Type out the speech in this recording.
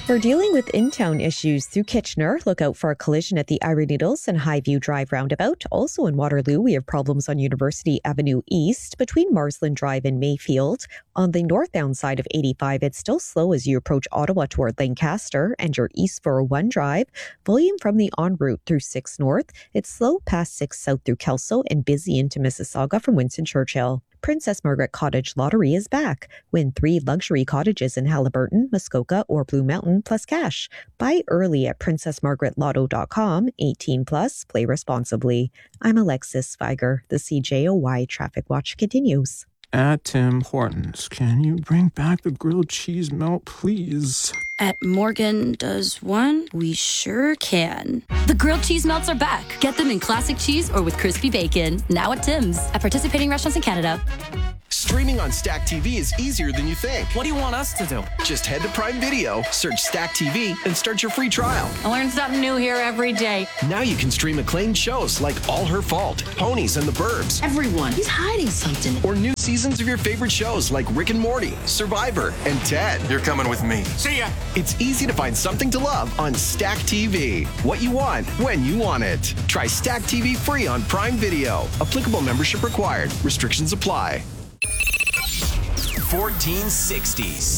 We're dealing with in-town issues through Kitchener. Look out for a collision at the Iron Needles and Highview Drive roundabout. Also in Waterloo, we have problems on University Avenue East between Marsland Drive and Mayfield. On the northbound side of 85, it's still slow as you approach Ottawa toward Lancaster and your East 401 Drive. Volume from the en route through 6 North. It's slow past 6 South through Kelso and busy into Mississauga from Winston Churchill. Princess Margaret Cottage Lottery is back. Win 3 luxury cottages in Haliburton, Muskoka, or Blue Mountain plus cash. Buy early at princessmargaretlotto.com. 18 plus. Play responsibly. I'm Alexis Viger. The CJOY Traffic Watch continues. At Tim Hortons, can you bring back the grilled cheese melt, please? At Morgan Does One, we sure can. The grilled cheese melts are back. Get them in classic cheese or with crispy bacon. Now at Tim's. At participating restaurants in Canada. Streaming on Stack TV is easier than you think. What do you want us to do? Just head to Prime Video, search Stack TV, and start your free trial. I learn something new here every day. Now you can stream acclaimed shows like All Her Fault, Ponies and the Burbs. Everyone, he's hiding something. Or new seasons of your favorite shows like Rick and Morty, Survivor, and Ted. You're coming with me. See ya. It's easy to find something to love on Stack TV. What you want, when you want it. Try Stack TV free on Prime Video. Applicable membership required. Restrictions apply. 1460s.